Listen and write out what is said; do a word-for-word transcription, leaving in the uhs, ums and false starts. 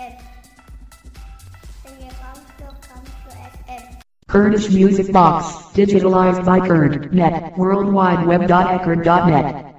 M. Sing along to come to S M. Kurdish Music Box, digitalized by Kurd dot net, worldwideweb dot eckerd dot net.